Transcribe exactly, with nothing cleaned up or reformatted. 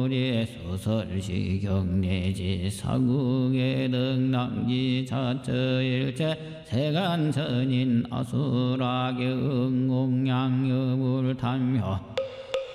우리 소설시 경내지 사국의 등랑지 자처일체 세간선인 아수라계 응공양여불 탐효